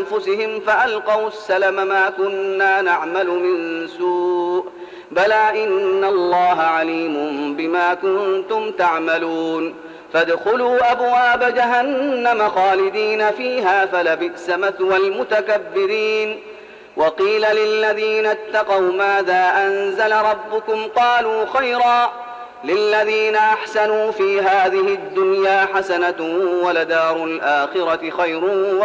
أنفسهم فألقوا السلم ما كنا نعمل من سوء بلى إن الله عليم بما كنتم تعملون فادخلوا أبواب جهنم خالدين فيها فلبئس مثوى المتكبرين وقيل للذين اتقوا ماذا أنزل ربكم قالوا خيرا للذين أحسنوا في هذه الدنيا حسنة ولدار الآخرة خير